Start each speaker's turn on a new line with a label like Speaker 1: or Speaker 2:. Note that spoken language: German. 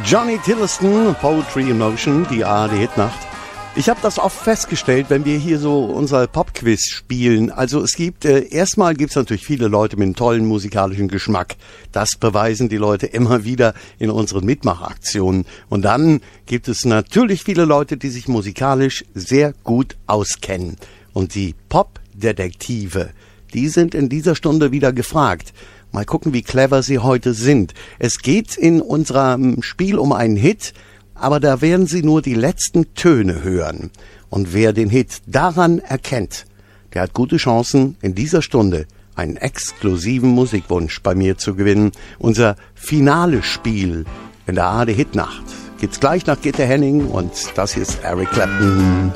Speaker 1: Johnny Tillotson, Poetry in Motion, die ARD-Hitnacht. Ich habe das oft festgestellt, wenn wir hier so unser Popquiz spielen. Also es gibt, erstmal gibt's natürlich viele Leute mit einem tollen musikalischen Geschmack. Das beweisen die Leute immer wieder in unseren Mitmachaktionen. Und dann gibt es natürlich viele Leute, die sich musikalisch sehr gut auskennen. Und die Popdetektive, die sind in dieser Stunde wieder gefragt. Mal gucken, wie clever sie heute sind. Es geht in unserem Spiel um einen Hit, aber da werden Sie nur die letzten Töne hören. Und wer den Hit daran erkennt, der hat gute Chancen, in dieser Stunde einen exklusiven Musikwunsch bei mir zu gewinnen. Unser finales Spiel in der ARD Hitnacht gibt's gleich nach Gitte Henning und das hier ist Eric Clapton.